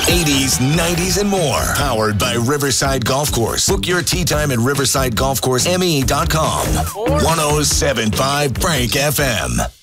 80s, 90s, and more. Powered by Riverside Golf Course. Book your tee time at riversidegolfcourseme.com. 107.5 Frank FM.